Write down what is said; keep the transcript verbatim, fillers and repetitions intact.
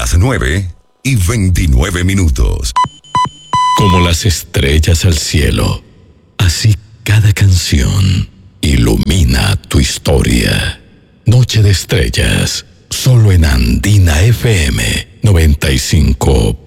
las nueve y veintinueve minutos. Como las estrellas al cielo, así cada canción ilumina tu historia. Noche de Estrellas, solo en Andina F M noventa y cinco